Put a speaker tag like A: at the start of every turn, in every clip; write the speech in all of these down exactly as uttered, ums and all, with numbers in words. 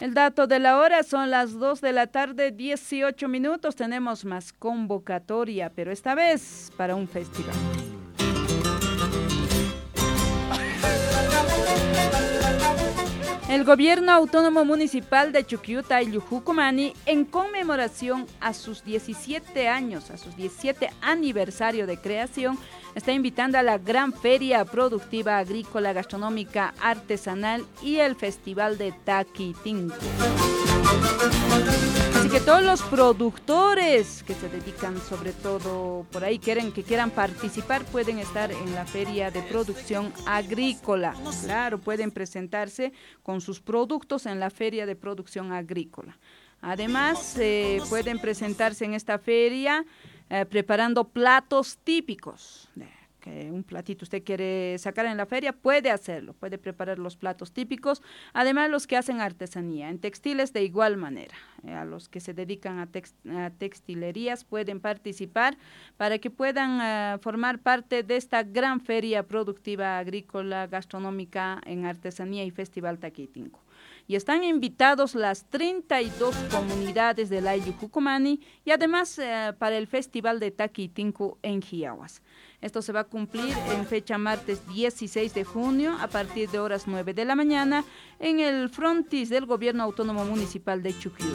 A: El dato de la hora son las dos de la tarde, dieciocho minutos. Tenemos más convocatoria, pero esta vez para un festival. El Gobierno Autónomo Municipal de Chuquiuta Ayllu Jucumani, en conmemoración a sus diecisiete años, a sus diecisiete aniversario de creación, está invitando a la Gran Feria Productiva Agrícola, Gastronómica, Artesanal y el Festival de Taquitinco. Así que todos los productores que se dedican, sobre todo por ahí, quieren, que quieran participar, pueden estar en la Feria de Producción Agrícola. Claro, pueden presentarse con sus productos en la Feria de Producción Agrícola. Además, eh, pueden presentarse en esta feria eh, preparando platos típicos. Que un platito usted quiere sacar en la feria, puede hacerlo, puede preparar los platos típicos, además los que hacen artesanía, en textiles de igual manera, eh, a los que se dedican a, text, a textilerías pueden participar para que puedan uh, formar parte de esta gran feria productiva agrícola, gastronómica en artesanía y Festival Taquitinco. Y están invitados las treinta y dos comunidades del Ayllu Jucumani y además eh, para el Festival de Taquitinco en Jiahuas. Esto se va a cumplir en fecha martes dieciséis de junio a partir de horas nueve de la mañana en el frontis del Gobierno Autónomo Municipal de Chuquiuta.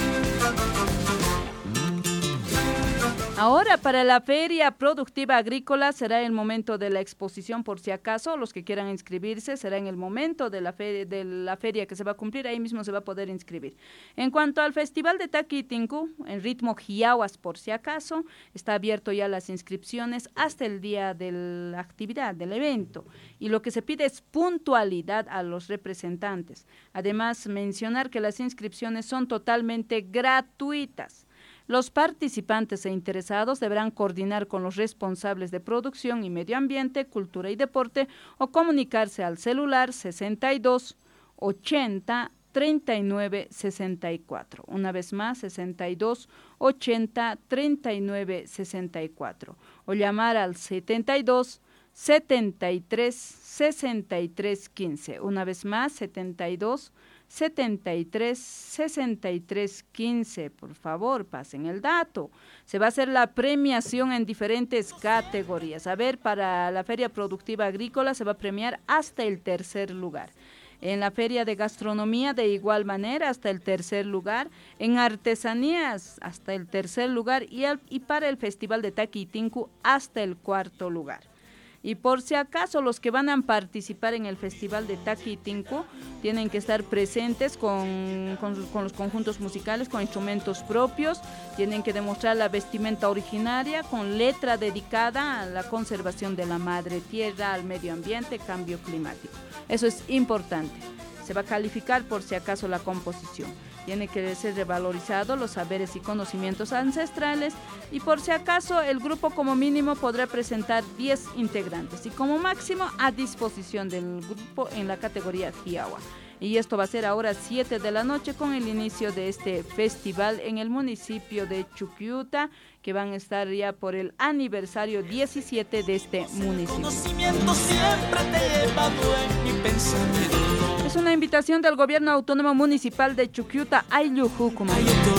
A: Ahora, para la Feria Productiva Agrícola será el momento de la exposición, por si acaso, los que quieran inscribirse, será en el momento de la, feria, de la feria que se va a cumplir, ahí mismo se va a poder inscribir. En cuanto al Festival de Taquitinco, en ritmo Jiahuas, por si acaso, está abierto ya las inscripciones hasta el día de la actividad, del evento, y lo que se pide es puntualidad a los representantes. Además, mencionar que las inscripciones son totalmente gratuitas. Los participantes e interesados deberán coordinar con los responsables de producción y medio ambiente, cultura y deporte o comunicarse al celular sesenta y dos ochenta treinta y nueve sesenta y cuatro. Una vez más, sesenta y dos ochenta treinta y nueve sesenta y cuatro. O llamar al setenta y dos setenta y tres sesenta y tres quince. Una vez más, setenta y dos setenta y tres sesenta y tres quince. Por favor, pasen el dato. Se va a hacer la premiación en diferentes categorías. A ver, para la Feria Productiva Agrícola se va a premiar hasta el tercer lugar. En la Feria de Gastronomía de igual manera hasta el tercer lugar. En Artesanías hasta el tercer lugar y, al, y para el Festival de Taquitinco hasta el cuarto lugar. Y por si acaso los que van a participar en el Festival de Taquitinco tienen que estar presentes con, con, con los conjuntos musicales, con instrumentos propios, tienen que demostrar la vestimenta originaria con letra dedicada a la conservación de la madre tierra, al medio ambiente, cambio climático. Eso es importante. Se va a calificar por si acaso la composición. Tiene que ser revalorizado los saberes y conocimientos ancestrales y por si acaso el grupo como mínimo podrá presentar diez integrantes y como máximo a disposición del grupo en la categoría Jiahua. Y esto va a ser ahora siete de la noche con el inicio de este festival en el municipio de Chuquiuta, que van a estar ya por el aniversario diecisiete de este municipio. Es una invitación del Gobierno Autónomo Municipal de Chuquiuta Ayllu Jucumani.